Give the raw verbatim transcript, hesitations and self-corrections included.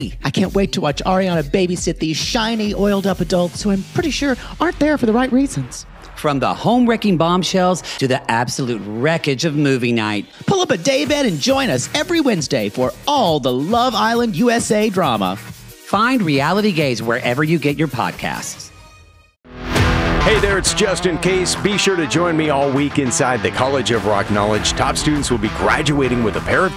I can't wait to watch Ariana babysit these shiny, oiled-up adults who I'm pretty sure aren't there for the right reasons. From the home-wrecking bombshells to the absolute wreckage of movie night. Pull up a daybed and join us every Wednesday for all the Love Island U S A drama. Find Reality Gaze wherever you get your podcasts. Hey there, it's Justin Case. Be sure to join me all week inside the College of Rock Knowledge. Top students will be graduating with a pair of